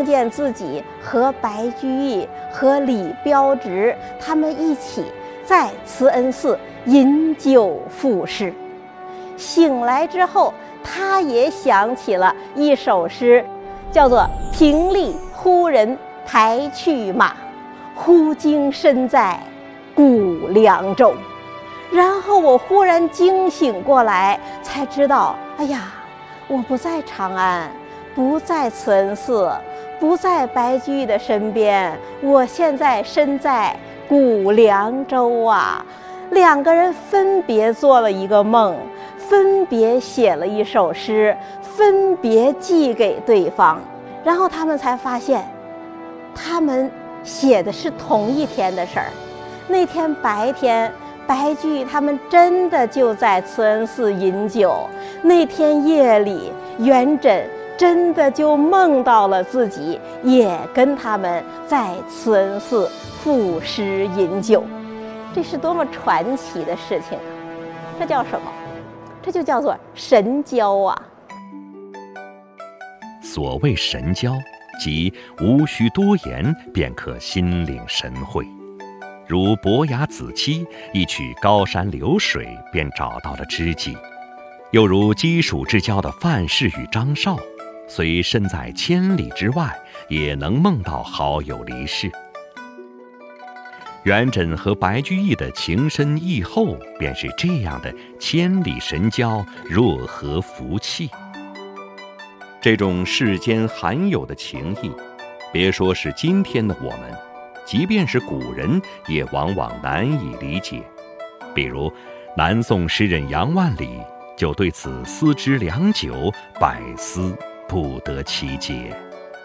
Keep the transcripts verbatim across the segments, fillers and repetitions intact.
梦见自己和白居易和李彪直他们一起在慈恩寺饮酒赋诗。醒来之后，他也想起了一首诗，叫做“平丽忽人排去马，忽惊身在古凉州”。然后我忽然惊醒过来，才知道，哎呀，我不在长安，不在慈恩寺，不在白居易的身边，我现在身在古凉州啊。两个人分别做了一个梦，分别写了一首诗，分别寄给对方，然后他们才发现，他们写的是同一天的事儿。那天白天，白居易他们真的就在慈恩寺饮酒，那天夜里，元稹真的就梦到了自己也跟他们在慈恩寺赋诗饮酒。这是多么传奇的事情啊！这叫什么？这就叫做神交啊！ 所谓神交，即无需多言便可心领神会。如伯牙子期一曲高山流水便找到了知己，又如鸡黍之交的范氏与张绍，虽身在千里之外，也能梦到好友离世。元稹和白居易的情深意厚，便是这样的千里神交，若合福气。这种世间罕有的情谊，别说是今天的我们，即便是古人也往往难以理解。比如南宋诗人杨万里就对此思之良久，百思不得其解。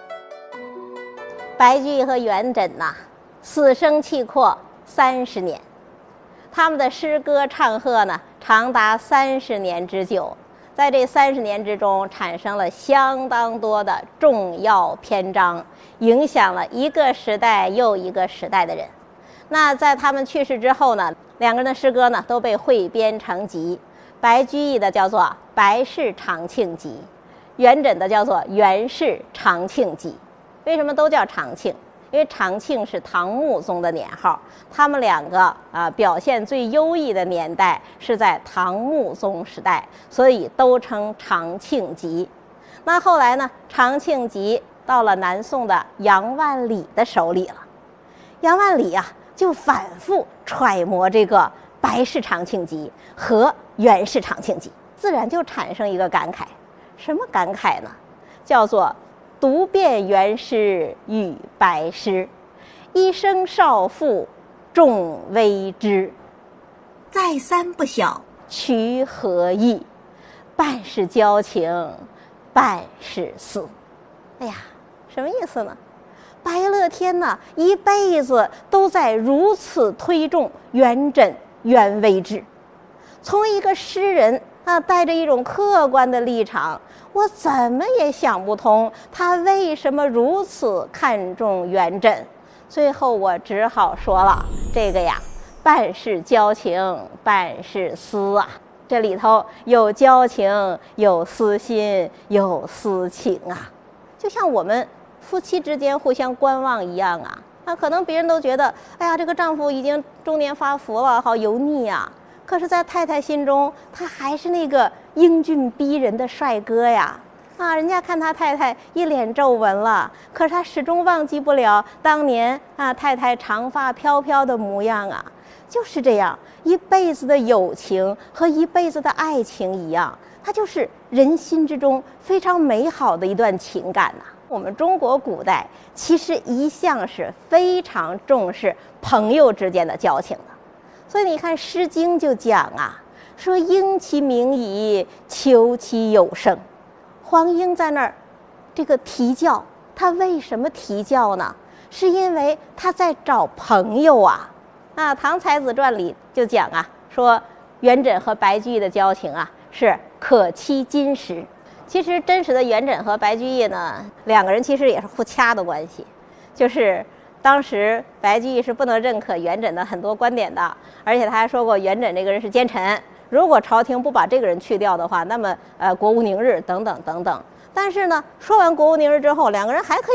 白居易和元稹呐、啊死生契阔三十年，他们的诗歌唱和呢，长达三十年之久。在这三十年之中，产生了相当多的重要篇章，影响了一个时代又一个时代的人。那在他们去世之后呢，两个人的诗歌呢都被汇编成集。白居易的叫做《白氏长庆集》，元稹的叫做《元氏长庆集》。为什么都叫长庆？因为长庆是唐穆宗的年号，他们两个啊表现最优异的年代是在唐穆宗时代，所以都称长庆集。那后来呢，长庆集到了南宋的杨万里的手里了。杨万里啊，就反复揣摩这个白氏长庆集和元氏长庆集，自然就产生一个感慨。什么感慨呢？叫做读遍元诗与白诗，一生少妇众微知。再三不晓渠何意，半是交情，半是思。哎呀，什么意思呢？白乐天呢，一辈子都在如此推重元稹、元微之。从一个诗人啊，带着一种客观的立场，我怎么也想不通他为什么如此看重元稹。最后我只好说了，这个呀，半是交情，半是思啊。这里头有交情，有私心，有私情啊。就像我们夫妻之间互相观望一样啊。那可能别人都觉得，哎呀，这个丈夫已经中年发福了，好油腻啊。可是在太太心中，他还是那个英俊逼人的帅哥呀。啊，人家看他太太一脸皱纹了，可是他始终忘记不了当年啊太太长发飘飘的模样啊。就是这样，一辈子的友情和一辈子的爱情一样，它就是人心之中非常美好的一段情感呐、啊。我们中国古代其实一向是非常重视朋友之间的交情的。所以你看《诗经》就讲啊，说应其名矣，求其有声。黄英在那儿这个啼叫，他为什么啼叫呢？是因为他在找朋友啊。啊，《唐才子传》里就讲啊，说元稹和白居易的交情啊是可期金石。其实真实的元稹和白居易呢，两个人其实也是互掐的关系，就是当时白居易是不能认可元稹的很多观点的，而且他还说过元稹这个人是奸臣，如果朝廷不把这个人去掉的话，那么呃国无宁日等等等等。但是呢，说完国无宁日之后，两个人还可